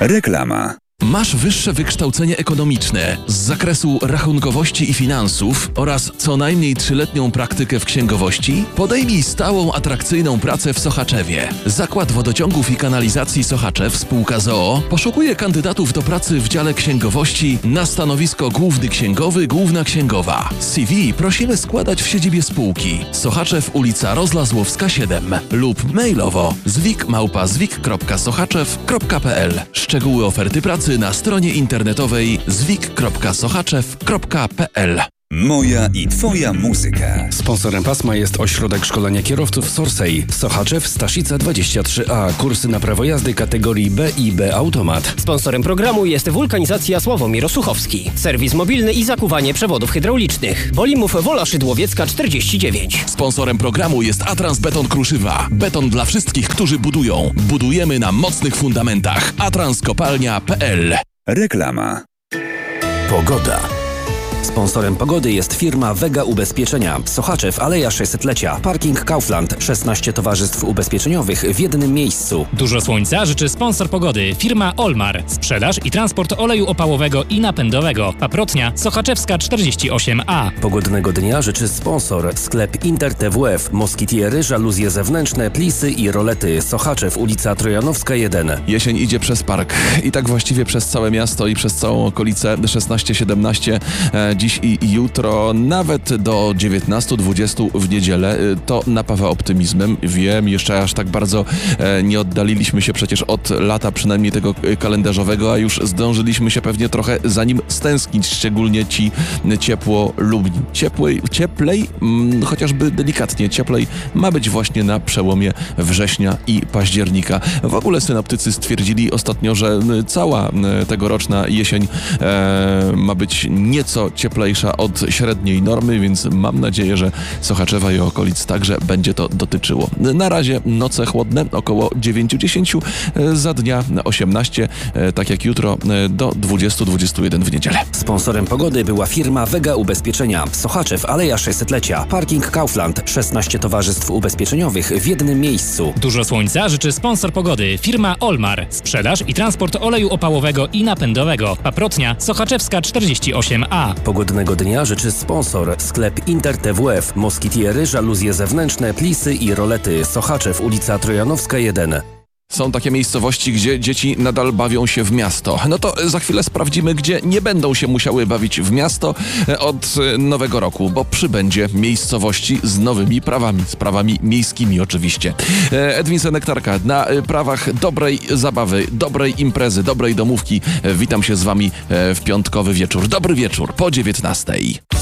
Reklama. Masz wyższe wykształcenie ekonomiczne z zakresu rachunkowości i finansów oraz co najmniej 3-letnią praktykę w księgowości? Podejmij stałą, atrakcyjną pracę w Sochaczewie. Zakład Wodociągów i Kanalizacji Sochaczew spółka z o.o. poszukuje kandydatów do pracy w dziale księgowości na stanowisko główny księgowy, główna księgowa. CV prosimy składać w siedzibie spółki. Sochaczew, ulica Rozlazłowska 7 lub mailowo zwik@zwik.sochaczew.pl. Szczegóły oferty pracy na stronie internetowej zwik.sochaczew.pl. Moja i Twoja muzyka. Sponsorem pasma jest Ośrodek Szkolenia Kierowców Sorsej. Sochaczew, Staszica 23A. Kursy na prawo jazdy kategorii B i B Automat. Sponsorem programu jest Wulkanizacja Sławomir Osuchowski. Serwis mobilny i zakuwanie przewodów hydraulicznych. Wolimów Wola Szydłowiecka 49. Sponsorem programu jest Atrans Beton Kruszywa. Beton dla wszystkich, którzy budują. Budujemy na mocnych fundamentach. atranskopalnia.pl. Reklama. Pogoda. Sponsorem pogody jest firma Vega Ubezpieczenia. Sochaczew, Aleja 600-lecia. Parking Kaufland. 16 towarzystw ubezpieczeniowych w jednym miejscu. Dużo słońca życzy sponsor pogody. Firma Olmar. Sprzedaż i transport oleju opałowego i napędowego. Paprotnia Sochaczewska 48A. Pogodnego dnia życzy sponsor. Sklep Inter TWF. Moskitiery, żaluzje zewnętrzne, plisy i rolety. Sochaczew, ulica Trojanowska 1. Jesień idzie przez park i tak właściwie przez całe miasto i przez całą okolicę 16-17 dziś i jutro, nawet do 19-20 w niedzielę. To napawa optymizmem. Wiem, jeszcze aż tak bardzo nie oddaliliśmy się przecież od lata, przynajmniej tego kalendarzowego, a już zdążyliśmy się pewnie trochę za nim stęsknić, szczególnie ci ciepło lubni. Cieplej, chociażby delikatnie cieplej ma być właśnie na przełomie września i października. W ogóle synoptycy stwierdzili ostatnio, że cała tegoroczna jesień ma być nieco cieplejsza od średniej normy, więc mam nadzieję, że Sochaczewa i okolic także będzie to dotyczyło. Na razie noce chłodne, około 9-10, za dnia 18, tak jak jutro, do 20-21 w niedzielę. Sponsorem pogody była firma Vega Ubezpieczenia. Sochaczew, Aleja 600-lecia. Parking Kaufland. 16 towarzystw ubezpieczeniowych w jednym miejscu. Dużo słońca życzy sponsor pogody. Firma Olmar. Sprzedaż i transport oleju opałowego i napędowego. Paprotnia Sochaczewska 48A. Pogodnego dnia życzy sponsor. Sklep Inter TWF. Moskitiery, żaluzje zewnętrzne, plisy i rolety. Sochaczew, ulica Trojanowska 1. Są takie miejscowości, gdzie dzieci nadal bawią się w miasto. No to za chwilę sprawdzimy, gdzie nie będą się musiały bawić w miasto od nowego roku, bo przybędzie miejscowości z nowymi prawami, z prawami miejskimi oczywiście. Edwin Senektarka na prawach dobrej zabawy, dobrej imprezy, dobrej domówki. Witam się z Wami w piątkowy wieczór. Dobry wieczór po 19:00.